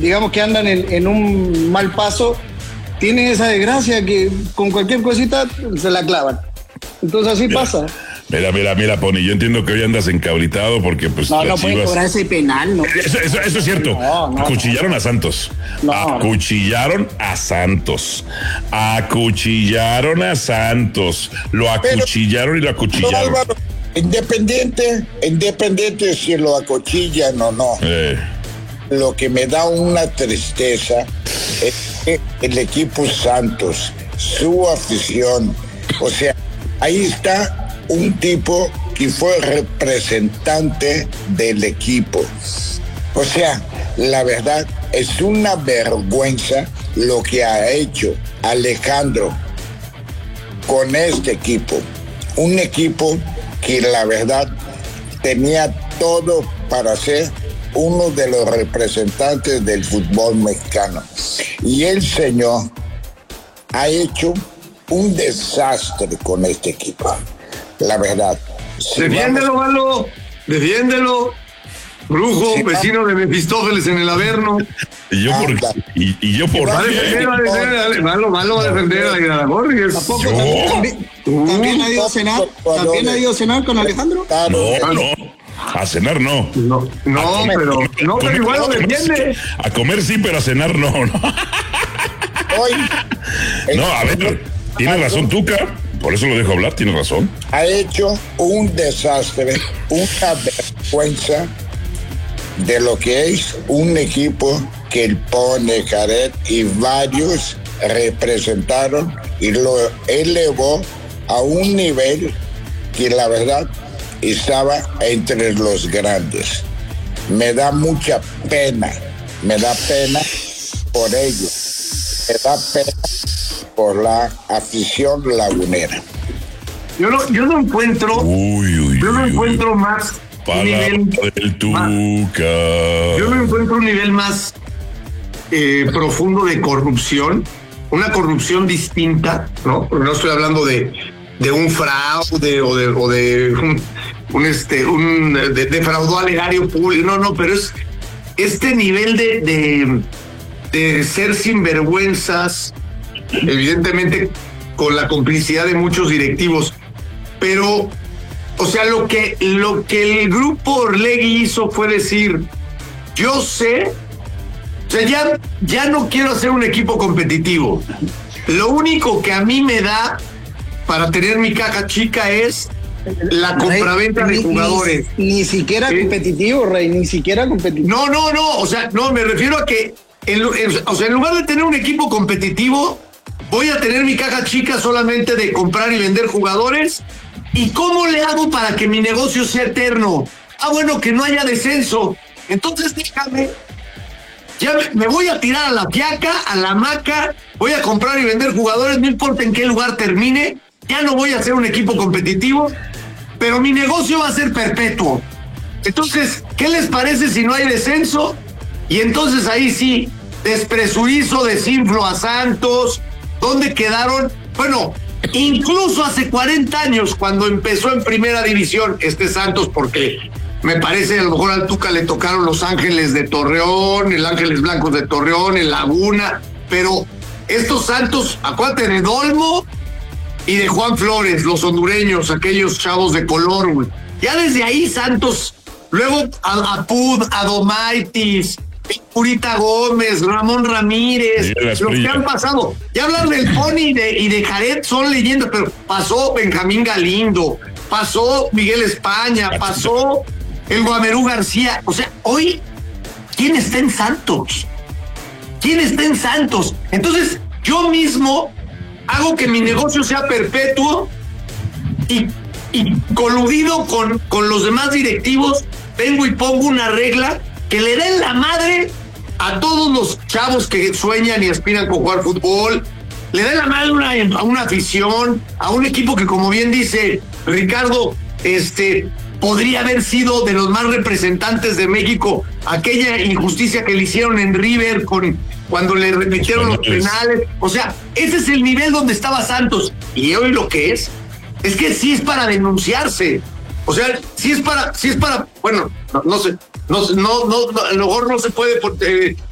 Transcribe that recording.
digamos que andan en un mal paso, tienen esa desgracia que con cualquier cosita se la clavan. Entonces así pasa. Mira, Pony, yo entiendo que hoy andas encabritado porque pues no pueden cobrar ese penal, ¿no? Eso es cierto. Acuchillaron a Santos. Acuchillaron a Santos. Lo acuchillaron y lo acuchillaron. Álvaro, independiente si lo acuchillan o no. Lo que me da una tristeza es que el equipo Santos, su afición, o sea, ahí está un tipo que fue representante del equipo. O sea, la verdad es una vergüenza lo que ha hecho Alejandro con este equipo. Un equipo que la verdad tenía todo para ser uno de los representantes del fútbol mexicano. Y el señor ha hecho un desastre con este equipo. La verdad. Defiéndelo, Malo. Defiéndelo. Brujo, vecino de Mefistófeles en el Averno. Y yo por va a defender, Malo va a defender a Borges. ¿Tampoco también ha ido a cenar? ¿También ha ido a cenar con Alejandro? No. A cenar no. No, pero igual lo defiende. A comer sí, pero a cenar no. No, a ver, tiene razón Tuca. Por eso lo dejo hablar, tiene razón. Ha hecho un desastre, una vergüenza de lo que es un equipo que el Pone, Jared y varios representaron y lo elevó a un nivel que la verdad estaba entre los grandes. Me da mucha pena, por ellos, me da pena por la afición lagunera. Yo no encuentro más un nivel del Tuca. Yo no encuentro un nivel más profundo de corrupción, una corrupción distinta, ¿no? Porque no estoy hablando de un fraude o de defraudó al erario público, no, pero es este nivel de ser sinvergüenzas, evidentemente con la complicidad de muchos directivos, pero, o sea, lo que el grupo Orlegui hizo fue decir, yo sé, o sea, ya no quiero hacer un equipo competitivo, lo único que a mí me da para tener mi caja chica es la compraventa de jugadores. Ni siquiera competitivo, Rey, ni siquiera competitivo. No, o sea, no, me refiero a que, en lugar de tener un equipo competitivo, voy a tener mi caja chica solamente de comprar y vender jugadores. ¿Y cómo le hago para que mi negocio sea eterno? Bueno, que no haya descenso. Entonces déjame, ya me voy a tirar a la fiaca, a la hamaca, voy a comprar y vender jugadores, no importa en qué lugar termine, ya no voy a hacer un equipo competitivo, pero mi negocio va a ser perpetuo. Entonces, ¿qué les parece si no hay descenso? Y entonces ahí sí, despresurizo, desinflo a Santos. ¿Dónde quedaron? Bueno, incluso hace 40 años, cuando empezó en primera división Santos, porque me parece a lo mejor al Tuca le tocaron los Ángeles de Torreón, el Ángeles Blancos de Torreón, el Laguna, pero estos Santos, acuérdate de Dolmo y de Juan Flores, los hondureños, aquellos chavos de color, güey. Ya desde ahí Santos, luego a Pud, a Domaitis, Purita Gómez, Ramón Ramírez, los que han pasado. Ya hablar del Pony y de Jared son leyendas, pero pasó Benjamín Galindo, pasó Miguel España, pasó el Guamerú García. O sea, hoy, ¿quién está en Santos? Entonces, yo mismo hago que mi negocio sea perpetuo y coludido con los demás directivos, vengo y pongo una regla que le den la madre a todos los chavos que sueñan y aspiran con jugar fútbol, le den la madre a una afición, a un equipo que, como bien dice Ricardo, podría haber sido de los más representantes de México, aquella injusticia que le hicieron en River cuando le metieron los penales. O sea, ese es el nivel donde estaba Santos. Y hoy lo que es que sí es para denunciarse. O sea, sí es para, bueno, no sé, no, a lo mejor no se puede